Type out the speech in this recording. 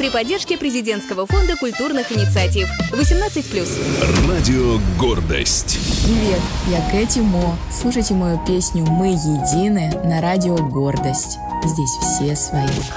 при поддержке Президентского фонда культурных инициатив. 18+. Радио «Гордость». Привет, я Кэти Мо. Слушайте мою песню «Мы едины» на радио «Гордость». Здесь все свои.